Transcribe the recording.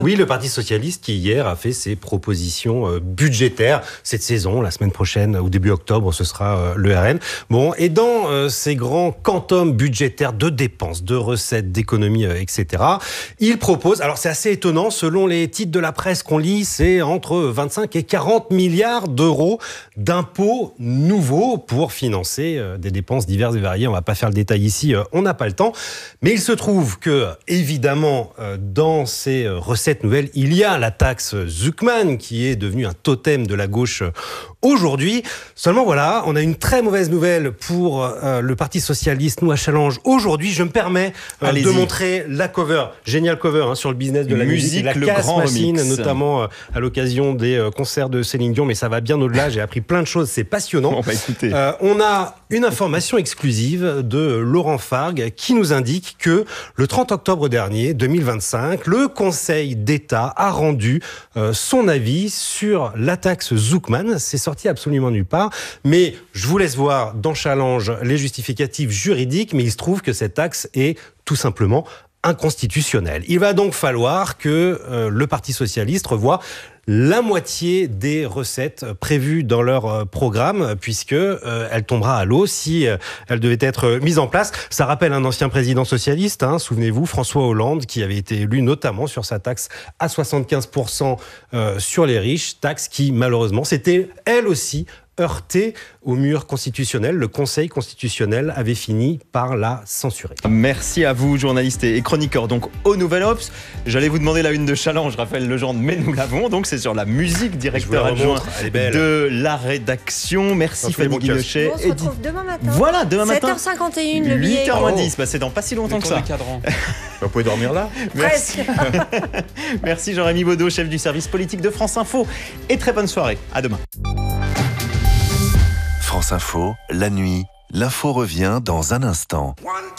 Oui, le Parti socialiste qui hier a fait ses propositions budgétaires cette saison. La semaine prochaine, au début octobre, ce sera le RN. Bon, et dans ces grands quantums budgétaires de dépenses, de recettes, d'économies, etc., il propose, alors c'est assez étonnant, selon les titres de la presse qu'on lit, c'est entre 25 et 40 milliards d'euros d'impôts nouveaux pour financer des dépenses diverses et variées. On va pas faire le détail ici, on n'a pas le temps. Mais il se trouve que, évidemment, dans ces recettes nouvelle, il y a la taxe Zuckman qui est devenue un totem de la gauche aujourd'hui. Seulement voilà, on a une très mauvaise nouvelle pour le Parti socialiste, nous à Challenge. Aujourd'hui, je me permets de montrer la cover, génial cover sur le business de la musique, la casse-machine, notamment à l'occasion des concerts de Céline Dion, mais ça va bien au-delà, j'ai appris plein de choses, c'est passionnant. Bon, bah, écoutez. On a une information exclusive de Laurent Fargue qui nous indique que le 30 octobre dernier, 2025, le Conseil d'État a rendu son avis sur la taxe Zuckman. C'est sorti absolument nulle part, mais je vous laisse voir dans Challenge les justificatifs juridiques, mais il se trouve que cette taxe est tout simplement inconstitutionnelle. Il va donc falloir que le Parti socialiste revoie la moitié des recettes prévues dans leur programme, puisque elle tombera à l'eau si elle devait être mise en place. Ça rappelle un ancien président socialiste, souvenez-vous, François Hollande, qui avait été élu notamment sur sa taxe à 75% sur les riches, taxe qui malheureusement s'était elle aussi heurtée au mur constitutionnel. Le Conseil constitutionnel avait fini par la censurer. Merci à vous, journaliste et chroniqueur donc au Nouvel Obs. J'allais vous demander la une de Challenge, Raphaël Legendre, mais nous l'avons. Donc c'est sur la musique, directeur adjoint de la rédaction. Merci Fanny Guinochet. On se retrouve demain matin. Voilà, demain matin. 7h51, le billet. 8h10, c'est dans pas si longtemps que ça. Vous pouvez dormir là. Merci. Merci Jean-Rémy Baudot, chef du service politique de France Info. Et très bonne soirée. À demain. France Info, la nuit, l'info revient dans un instant.